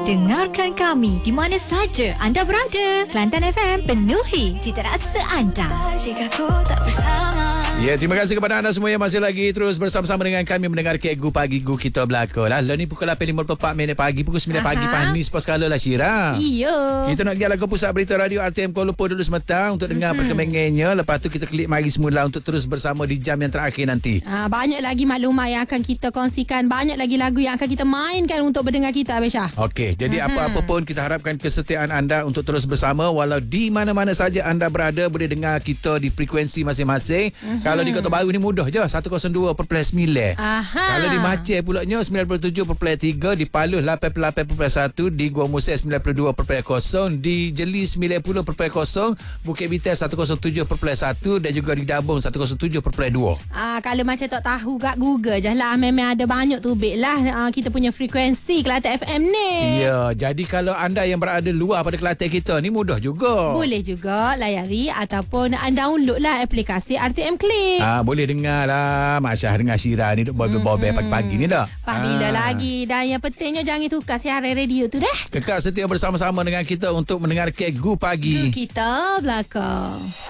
Dengarkan kami di mana saja anda berada. Kelantan FM penuhi cita rasa anda. Jika ku tak bersama. Ya, terima kasih kepada anda semua yang masih lagi terus bersama-sama dengan kami mendengar Gu Pagi Gu kita belakang lah. Lalu ni pukul 8.54 pagi, pukul 9 pagi panis pas kala lah Syira. Iya. Kita nak pergi ke pusat berita radio RTM Kuala Lumpur dulu sementara untuk dengar perkembangannya. Lepas tu kita klik mari semula untuk terus bersama di jam yang terakhir nanti. Banyak lagi maklumat yang akan kita kongsikan. Banyak lagi lagu yang akan kita mainkan untuk pendengar kita, Abisha. Okey, jadi apa-apa pun kita harapkan kesetiaan anda untuk terus bersama. Walau di mana-mana saja anda berada, boleh dengar kita di frekuensi masing-masing. Kalau di Kota Baru ni mudah je, 102.9. Kalau di Aceh pulaknya 97.3, di Paluh 88.1, di Gua Musek 92.0, di Jeli 90.0, Bukit Bintang 107.1 dan juga di Dabung 107.2. Kalau macam tak tahu kat Google je lah. Memang ada banyak tubik lah kita punya frekuensi Kelantan FM ni. Ya, jadi kalau anda yang berada luar pada Kelantan kita ni mudah juga. Boleh juga layari ataupun download lah aplikasi RTM Click. Boleh dengar lah Mak Syah dengan Syira ni duk bobel-bobel pagi-pagi ni dah. Bila lagi. Dan yang pentingnya jangan tukar siaran radio tu dah. Kekal setia bersama-sama dengan kita untuk mendengar Gu Pagi. Kita belakang.